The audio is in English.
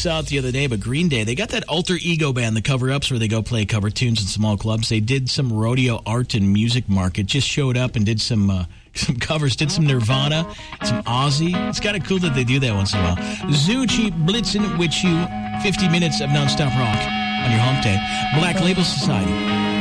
this out the other day, but Green Day, they got that alter ego band, the Cover-Ups, where they go play cover tunes in small clubs. They did some rodeo art and music market, just showed up and did some covers, did some Nirvana, some Ozzy. It's kind of cool that they do that once in a while. Zucci Blitzen with you, 50 minutes of nonstop rock on your home day. Black Label Society.